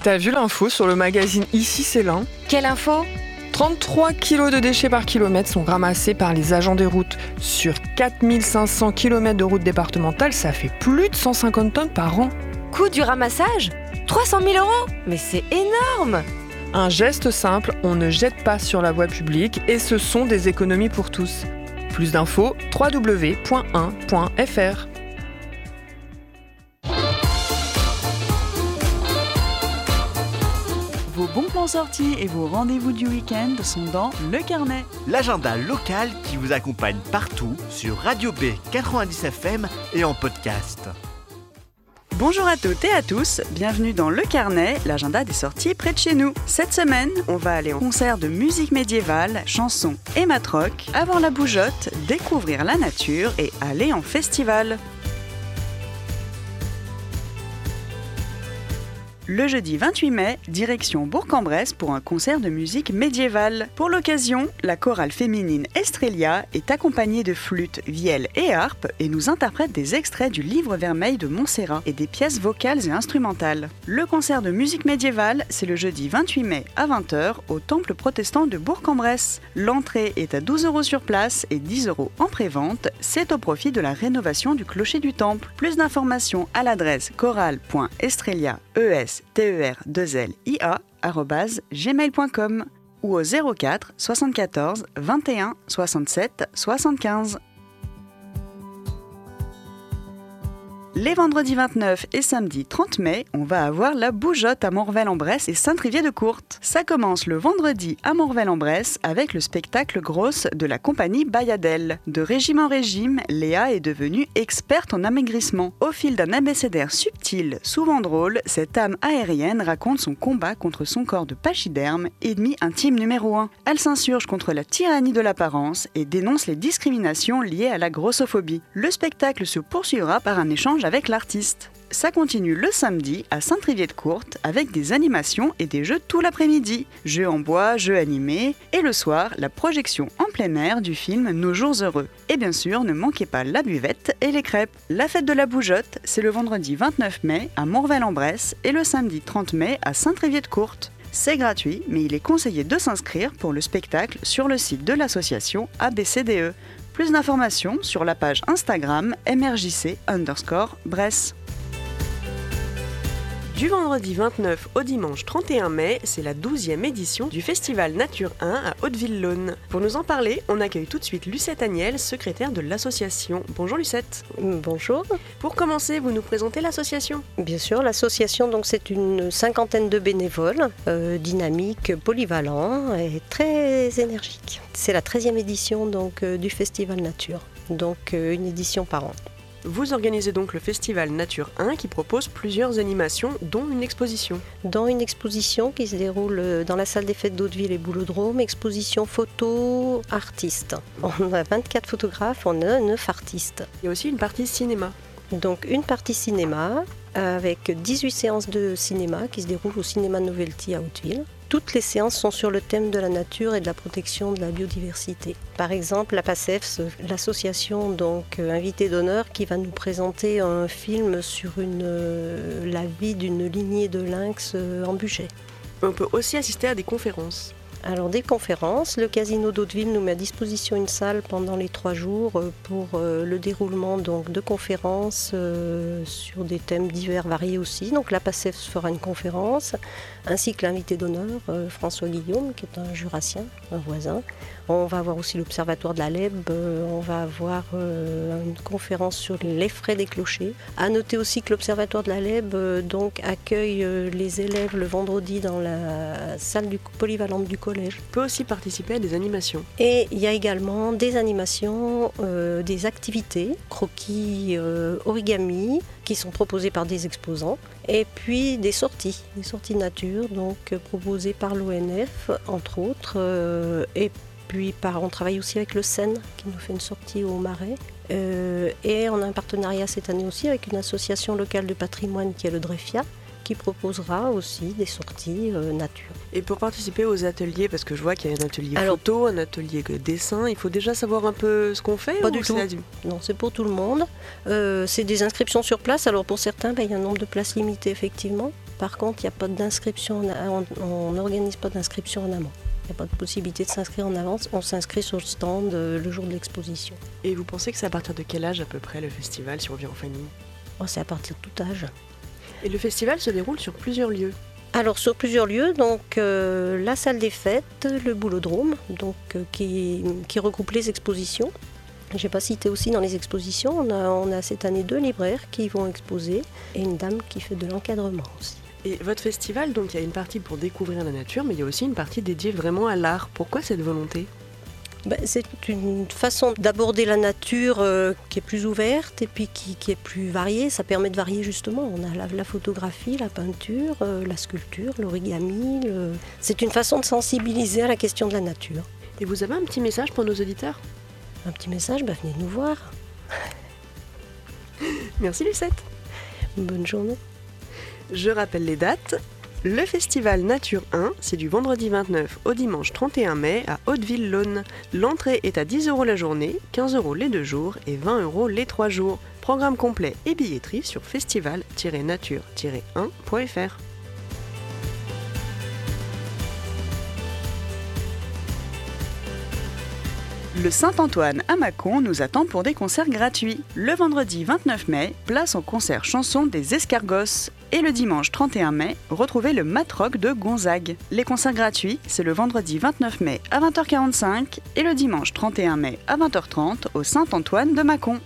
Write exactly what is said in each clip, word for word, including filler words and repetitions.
T'as vu l'info sur le magazine Ici c'est l'Ain ? Quelle info ? trente-trois kilos de déchets par kilomètre sont ramassés par les agents des routes. Sur quatre mille cinq cents kilomètres de routes départementales, ça fait plus de cent cinquante tonnes par an. Coût du ramassage ? trois cent mille euros ? Mais c'est énorme ! Un geste simple, on ne jette pas sur la voie publique et ce sont des économies pour tous. Plus d'infos, w w w point un point f r. Vos bons plans sortis et vos rendez-vous du week-end sont dans Le Carnet. L'agenda local qui vous accompagne partout sur Radio B quatre-vingt-dix F M et en podcast. Bonjour à toutes et à tous, bienvenue dans Le Carnet, l'agenda des sorties près de chez nous. Cette semaine, on va aller au concert de musique médiévale, chansons et matrock, avoir la bougeotte, découvrir la nature et aller en festival. Le jeudi vingt-huit mai, direction Bourg-en-Bresse pour un concert de musique médiévale. Pour l'occasion, la chorale féminine Estrelia est accompagnée de flûtes, vielles et harpes et nous interprète des extraits du livre vermeil de Montserrat et des pièces vocales et instrumentales. Le concert de musique médiévale, c'est le jeudi vingt-huit mai à vingt heures au temple protestant de Bourg-en-Bresse. L'entrée est à douze euros sur place et dix euros en prévente. C'est au profit de la rénovation du clocher du temple. Plus d'informations à l'adresse chorale point estrelia e s T E R deux L I A arobase gmail point com ou au zéro quatre soixante-quatorze vingt et un soixante-sept soixante-quinze. Les vendredis vingt-neuf et samedi trente mai, on va avoir la bougeotte à Morvel-en-Bresse et Saint-Trivier-de-Courte. Ça commence le vendredi à Morvel-en-Bresse avec le spectacle Grosse de la compagnie Bayadelle. De régime en régime, Léa est devenue experte en amaigrissement. Au fil d'un abécédaire subtil, souvent drôle, cette âme aérienne raconte son combat contre son corps de pachyderme, ennemi intime numéro un. Elle s'insurge contre la tyrannie de l'apparence et dénonce les discriminations liées à la grossophobie. Le spectacle se poursuivra par un échange avec l'artiste. Ça continue le samedi à Saint-Trivier-de-Courte avec des animations et des jeux tout l'après-midi. Jeux en bois, jeux animés et le soir, la projection en plein air du film Nos jours heureux. Et bien sûr, ne manquez pas la buvette et les crêpes. La fête de la bougeotte, c'est le vendredi vingt-neuf mai à Morvel-en-Bresse et le samedi trente mai à Saint-Trivier-de-Courte. C'est gratuit, mais il est conseillé de s'inscrire pour le spectacle sur le site de l'association A B C D E. Plus d'informations sur la page Instagram M R J C underscore Bresse. Du vendredi vingt-neuf au dimanche trente et un mai, c'est la douzième édition du Festival Nature un à Hauteville-Laune. Pour nous en parler, on accueille tout de suite Lucette Agnel, secrétaire de l'association. Bonjour Lucette. Bonjour. Pour commencer, vous nous présentez l'association ? Bien sûr, l'association, donc, c'est une cinquantaine de bénévoles, euh, dynamiques, polyvalents et très énergiques. C'est la treizième édition donc, euh, du Festival Nature, donc euh, une édition par an. Vous organisez donc le Festival Nature un qui propose plusieurs animations, dont une exposition. Dont une exposition qui se déroule dans la salle des fêtes d'Hauteville et Boulodrome, exposition photo artistes. On a vingt-quatre photographes, on a neuf artistes. Il y a aussi une partie cinéma. Donc une partie cinéma avec dix-huit séances de cinéma qui se déroulent au cinéma Novelty à Hauteville. Toutes les séances sont sur le thème de la nature et de la protection de la biodiversité. Par exemple, la PACEF, l'association donc euh, invitée d'honneur, qui va nous présenter un film sur une, euh, la vie d'une lignée de lynx euh, en Bugey. On peut aussi assister à des conférences. Alors des conférences, le Casino d'Hauteville nous met à disposition une salle pendant les trois jours pour euh, le déroulement donc, de conférences euh, sur des thèmes divers variés aussi. Donc la PACEF fera une conférence, ainsi que l'invité d'honneur, euh, François Guillaume, qui est un jurassien, un voisin. On va avoir aussi l'Observatoire de la Lèbe, euh, on va avoir euh, une conférence sur les frais des clochers. À noter aussi que l'Observatoire de la Lèbe euh, donc, accueille euh, les élèves le vendredi dans la salle du, polyvalente du collège. On peut aussi participer à des animations. Et il y a également des animations, euh, des activités, croquis, euh, origami, qui sont proposées par des exposants. Et puis des sorties, des sorties nature, donc euh, proposées par l'O N F, entre autres, euh, et puis par, on travaille aussi avec le S E N qui nous fait une sortie au Marais. Euh, et on a un partenariat cette année aussi avec une association locale de patrimoine qui est le Drefia, qui proposera aussi des sorties euh, nature. Et pour participer aux ateliers, parce que je vois qu'il y a un atelier Alors, photo, un atelier dessin, il faut déjà savoir un peu ce qu'on fait? Pas ou du tout. Adu- Non, c'est pour tout le monde. Euh, c'est des inscriptions sur place. Alors pour certains, ben, il y a un nombre de places limité effectivement. Par contre, il n'y a pas d'inscription, on n'organise pas d'inscription en amont. Il n'y a pas de possibilité de s'inscrire en avance, on s'inscrit sur le stand euh, le jour de l'exposition. Et vous pensez que c'est à partir de quel âge à peu près le festival, si on vient en famille ? Oh, c'est à partir de tout âge. Et le festival se déroule sur plusieurs lieux. Alors sur plusieurs lieux, donc euh, la salle des fêtes, le boulodrome, donc, euh, qui, qui regroupe les expositions. Je n'ai pas cité aussi dans les expositions, on a, on a cette année deux libraires qui vont exposer et une dame qui fait de l'encadrement aussi. Et votre festival, donc il y a une partie pour découvrir la nature, mais il y a aussi une partie dédiée vraiment à l'art. Pourquoi cette volonté ? Ben, c'est une façon d'aborder la nature euh, qui est plus ouverte et puis qui, qui est plus variée. Ça permet de varier justement. On a la, la photographie, la peinture, euh, la sculpture, l'origami. Le... C'est une façon de sensibiliser à la question de la nature. Et vous avez un petit message pour nos auditeurs ? Un petit message, ben, venez nous voir. Merci Lucette. Bonne journée. Je rappelle les dates. Le festival Nature un, c'est du vendredi vingt-neuf au dimanche trente et un mai à Hauteville-Laune. L'entrée est à dix euros la journée, quinze euros les deux jours et vingt euros les trois jours. Programme complet et billetterie sur festival tiret nature tiret un point f r. Le Saint-Antoine à Mâcon nous attend pour des concerts gratuits. Le vendredi vingt-neuf mai, place au concert chanson des Escargos. Et le dimanche trente et un mai, retrouvez le Matrock de Gonzague. Les concerts gratuits, c'est le vendredi vingt-neuf mai à vingt heures quarante-cinq et le dimanche trente et un mai à vingt heures trente au Saint-Antoine de Mâcon.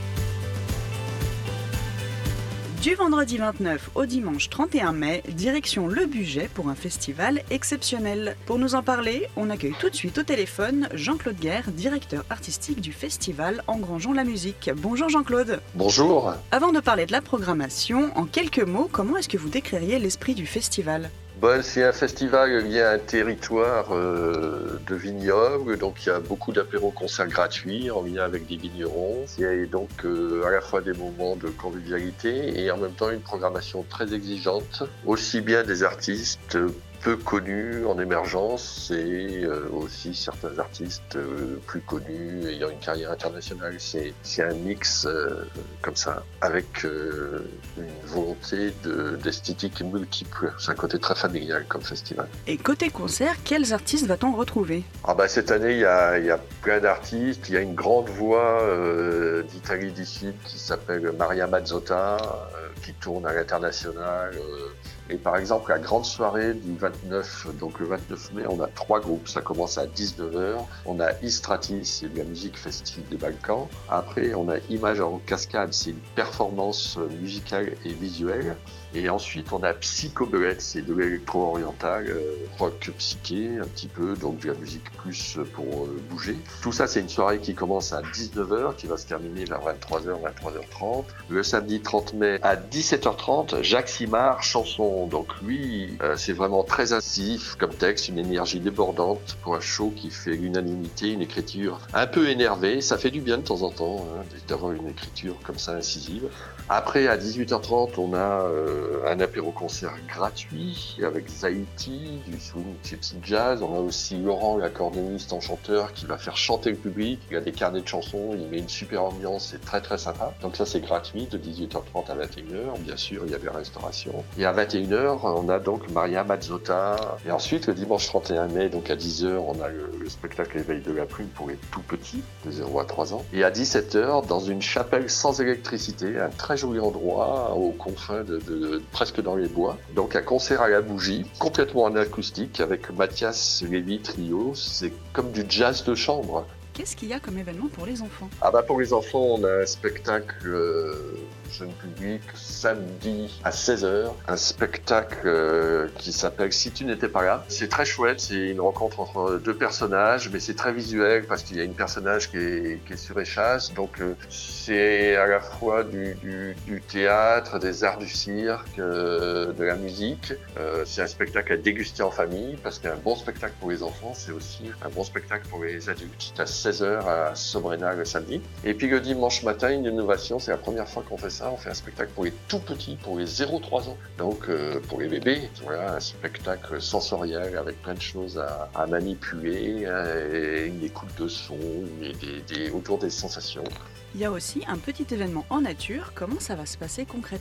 Du vendredi vingt-neuf au dimanche trente et un mai, direction Le Buget pour un festival exceptionnel. Pour nous en parler, on accueille tout de suite au téléphone Jean-Claude Guerre, directeur artistique du festival Engrangeons la musique. Bonjour Jean-Claude. Bonjour. Avant de parler de la programmation, en quelques mots, comment est-ce que vous décririez l'esprit du festival ? Bon, c'est un festival lié à un territoire euh, de vignobles, donc il y a beaucoup d'apéros-concerts gratuits en lien avec des vignerons. Il y a donc euh, à la fois des moments de convivialité et en même temps une programmation très exigeante, aussi bien des artistes peu connus en émergence et euh, aussi certains artistes euh, plus connus ayant une carrière internationale. C'est, c'est un mix euh, comme ça, avec euh, une volonté de, d'esthétique multiple. C'est un côté très familial comme festival. Et côté concert, quels artistes va-t-on retrouver ? Ah bah, cette année, il y a, il y a plein d'artistes. Il y a une grande voix euh, d'Italie du Sud qui s'appelle Maria Mazzotta, euh, qui tourne à l'international. Euh, Et par exemple, la grande soirée du vingt-neuf, donc le vingt-neuf mai, on a trois groupes. Ça commence à dix-neuf heures. On a Istrati, c'est de la musique festive des Balkans. Après, on a Images en cascade, c'est une performance musicale et visuelle. Et ensuite, on a Psychobelette, c'est de l'électro-oriental, euh, rock psyché un petit peu, donc de la musique plus pour euh, bouger. Tout ça, c'est une soirée qui commence à dix-neuf heures, qui va se terminer vers vingt-trois heures, vingt-trois heures trente. Le samedi trente mai à dix-sept heures trente, Jacques Simard, chanson. Donc lui, euh, c'est vraiment très incisif comme texte, une énergie débordante pour un show qui fait l'unanimité, une écriture un peu énervée. Ça fait du bien de temps en temps hein, d'avoir une écriture comme ça incisive. Après, à dix-huit heures trente, on a euh, un apéro-concert gratuit avec Zaïti, du swing gypsy jazz. On a aussi Laurent, l'accordéoniste enchanteur, qui va faire chanter le public. Il a des carnets de chansons, il met une super ambiance, c'est très très sympa. Donc ça, c'est gratuit de dix-huit heures trente à vingt et une heures. Bien sûr, il y a des restaurations. Et à vingt et une heures, on a donc Maria Mazzotta. Et ensuite, le dimanche trente et un mai, donc à dix heures, on a le, le spectacle Éveil de la plume pour les tout petits, de zéro à trois ans. Et à dix-sept heures, dans une chapelle sans électricité, un très joli endroit aux confins de, de presque dans les bois. Donc un concert à la bougie, complètement en acoustique, avec Mathias Lévy Trio. C'est comme du jazz de chambre. Qu'est-ce qu'il y a comme événement pour les enfants ? Ah bah pour les enfants, on a un spectacle euh, jeune public samedi à seize heures, un spectacle euh, qui s'appelle Si tu n'étais pas là. C'est très chouette, c'est une rencontre entre deux personnages, mais c'est très visuel parce qu'il y a une personnage qui est, qui est sur échasse, donc euh, c'est à la fois du, du, du théâtre, des arts du cirque, euh, de la musique. Euh, c'est un spectacle à déguster en famille parce qu'un bon spectacle pour les enfants, c'est aussi un bon spectacle pour les adultes. C'est à seize heures à Sobrena le samedi. Et puis le dimanche matin, une innovation, c'est la première fois qu'on fait ça. On fait un spectacle pour les tout petits, pour les zéro à trois ans. Donc euh, pour les bébés, voilà, un spectacle sensoriel avec plein de choses à, à manipuler, hein, et une écoute de son, et des, des, autour des sensations. Il y a aussi un petit événement en nature. Comment ça va se passer concrètement ?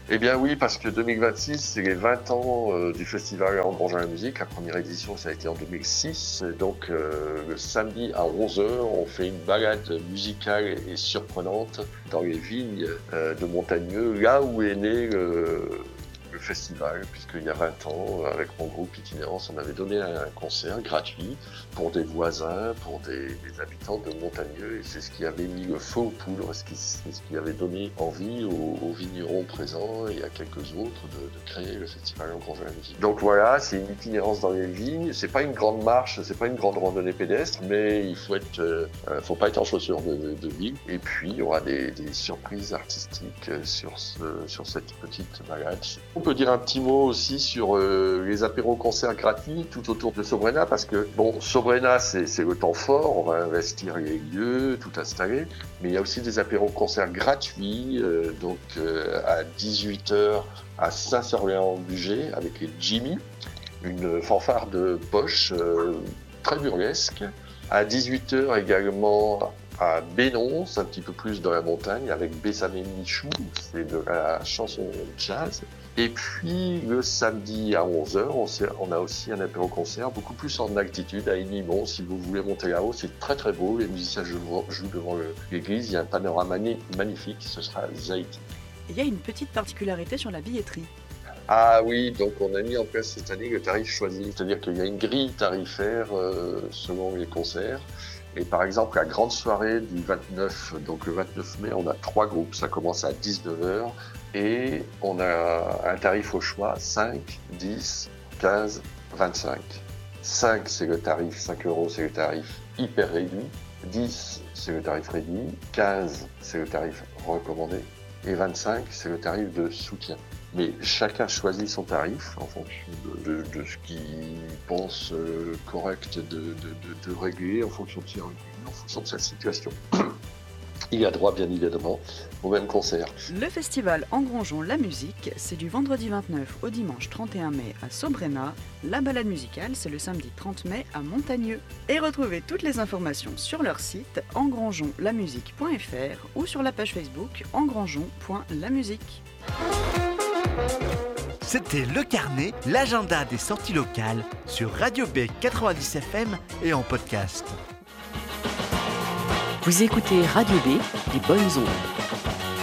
Eh bien oui, parce que deux mille vingt-six, c'est les vingt ans euh, du festival Engrangent la musique. La première édition, ça a été en deux mille six. Et donc euh, le samedi à onze heures, on fait une balade musicale et surprenante dans les vignes euh, de Montagneux, là où est né le, le festival, puisqu'il y a vingt ans, avec mon groupe Itinérance, on avait donné un concert gratuit pour des voisins, pour des, des habitants de Montagneux, et c'est ce qui avait mis le feu aux poudres, ce qui, c'est ce qui avait donné envie aux, aux vignerons présents et à quelques autres de, de créer le festival Engrangent la musique. Donc voilà, c'est une itinérance dans les vignes, c'est pas une grande marche, c'est pas une grande randonnée pédestre, mais il faut être, euh, faut pas être en chaussures de, de, de ville, et puis il y aura des, des surprises artistiques sur, ce, sur cette petite balade. On peut dire un petit mot aussi sur euh, les apéros-concerts gratuits tout autour de Sobrena, parce que, bon, Sobrena, c'est, c'est le temps fort, on va investir les lieux, tout installer, mais il y a aussi des apéros-concerts gratuits, euh, donc euh, à dix-huit heures à Saint-Sorléan-Bugey, avec les Jimmy, une fanfare de poche euh, très burlesque. À dix-huit heures également à Bénon, un petit peu plus dans la montagne, avec Bessamé Michou, c'est de la chanson jazz. Et puis le samedi à onze heures, on, on a aussi un apéro-concert beaucoup plus en altitude à Enimont. Si vous voulez monter là-haut, c'est très très beau. Les musiciens jouent, jouent devant le, l'église. Il y a un panorama magnifique. Ce sera Zaïti. Il y a une petite particularité sur la billetterie. Ah oui, donc on a mis en place cette année le tarif choisi. C'est-à-dire qu'il y a une grille tarifaire euh, selon les concerts. Et par exemple, la grande soirée du vingt-neuf, donc le vingt-neuf mai, on a trois groupes. Ça commence à dix-neuf heures. Et on a un tarif au choix, cinq, dix, quinze, vingt-cinq. cinq, c'est le tarif, cinq euros, c'est le tarif hyper réduit. dix, c'est le tarif réduit. quinze, c'est le tarif recommandé. Et vingt-cinq, c'est le tarif de soutien. Mais chacun choisit son tarif en fonction de, de, de ce qu'il pense euh, correct de, de, de, de régler, en fonction de ses revenus, en fonction de sa situation. Il a droit, bien évidemment, au même concert. Le festival Engrangeons la musique, c'est du vendredi vingt-neuf au dimanche trente et un mai à Sobrena. La balade musicale, c'est le samedi trente mai à Montagneux. Et retrouvez toutes les informations sur leur site engrangeons la musique point f r ou sur la page Facebook engrangeons point la musique. C'était Le Carnet, l'agenda des sorties locales sur Radio B quatre-vingt-dix F M et en podcast. Vous écoutez Radio B, les bonnes ondes.